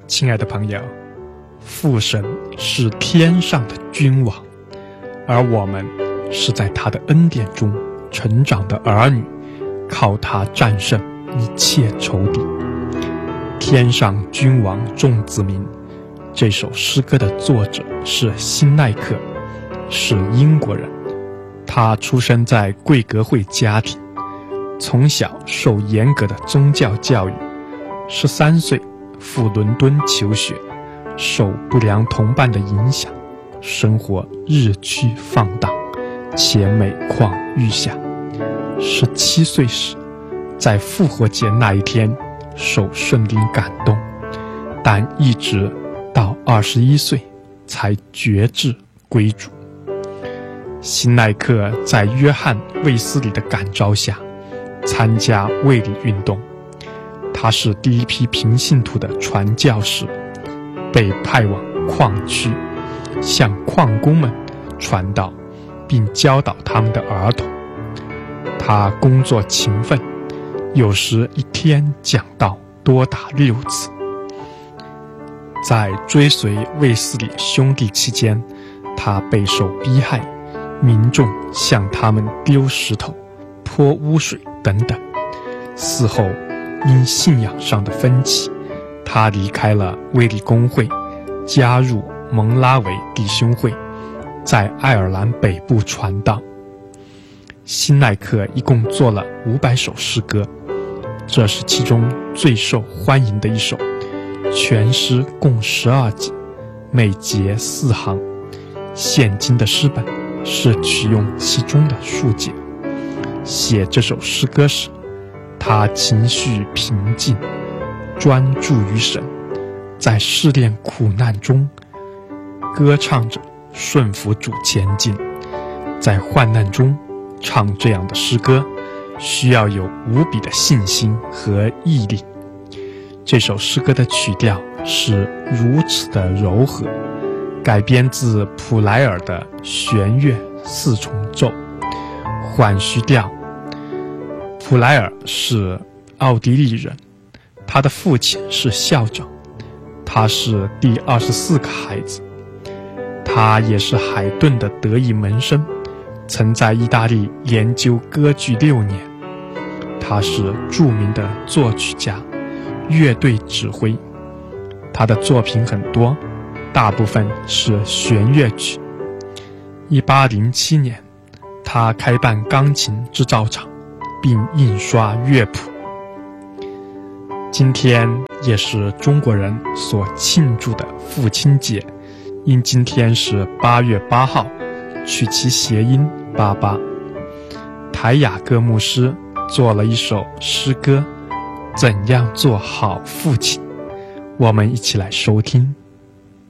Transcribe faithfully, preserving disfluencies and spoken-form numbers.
亲爱的朋友，父神是天上的君王，而我们是在他的恩典中成长的儿女，靠他战胜一切仇敌。天上君王众子民，这首诗歌的作者是辛奈克，是英国人。他出生在贵格会家庭，从小受严格的宗教教育，十三岁赴伦敦求学，受不良同伴的影响，生活日趋放荡，且每况愈下。十七岁时，在复活节那一天受圣灵感动，但一直到二十一岁才决志归主。辛奈克在约翰·卫斯理的感召下参加卫理运动，他是第一批平信徒的传教士，被派往矿区，向矿工们传道，并教导他们的儿童。他工作勤奋，有时一天讲道多达六次。在追随卫斯理兄弟期间，他备受逼害，民众向他们丢石头、泼污水等等。嗣后因信仰上的分歧，他离开了卫理公会，加入蒙拉维弟兄会，在爱尔兰北部传道。辛奈克一共做了五百首诗歌，这是其中最受欢迎的一首。全诗共十二节，每节四行。现今的诗本是取用其中的数节。写这首诗歌时，他情绪平静，专注于神，在试炼苦难中歌唱着顺服主前进。在患难中唱这样的诗歌，需要有无比的信心和毅力。这首诗歌的曲调是如此的柔和，改编自普莱尔的弦乐四重奏缓徐调。普莱尔是奥地利人，他的父亲是校长，他是第二十四个孩子。他也是海顿的得意门生，曾在意大利研究歌剧六年。他是著名的作曲家、乐队指挥，他的作品很多，大部分是弦乐曲。一八零七年，他开办钢琴制造厂，并印刷乐谱。今天也是中国人所庆祝的父亲节，因今天是八月八号，取其谐音八八。台雅各牧师做了一首诗歌，怎样做好父亲，我们一起来收听。